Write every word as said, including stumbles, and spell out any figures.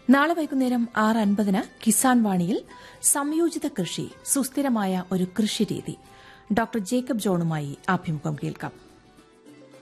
നാളെ വൈകുന്നേരം ആറ് അൻപതിന് കിസാൻ വാണിയിൽ സംയോജിത കൃഷി സുസ്ഥിരമായ ഒരു കൃഷിരീതി ഡോക്ടർ ജേക്കബ് ജോണുമായി അഭിമുഖം കേൾക്കാം.